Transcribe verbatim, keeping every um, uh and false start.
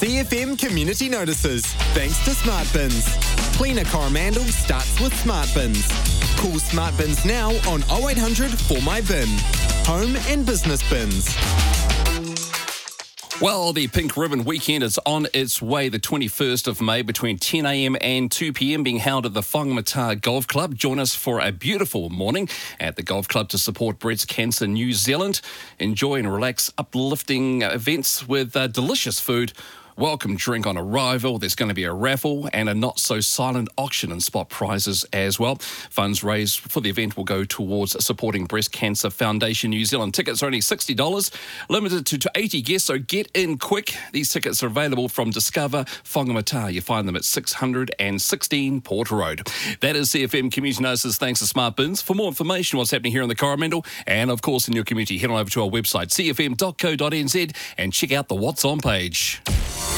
C F M Community Notices, thanks to Smart Bins. Cleaner Coromandel starts with Smart Bins. Call Smart Bins now on oh eight hundred four my bin. Home and business bins. Well, the Pink Ribbon Weekend is on its way, the twenty-first of May between ten a m and two p m, being held at the Whangamata Golf Club. Join us for a beautiful morning at the Golf Club to support Breast Cancer New Zealand. Enjoy and relax uplifting events with uh, delicious food. Welcome drink on arrival. There's going to be a raffle and a not-so-silent auction and spot prizes as well. Funds raised for the event will go towards supporting Breast Cancer Foundation New Zealand. Tickets are only sixty dollars, limited to, to eighty guests, so get in quick. These tickets are available from Discover Whangamata. You find them at six hundred sixteen Port Road. That is C F M Community Notices, thanks to Smart Bins. For more information on what's happening here in the Coromandel and, of course, in your community, head on over to our website, c f m dot co dot n z, and check out the What's On page.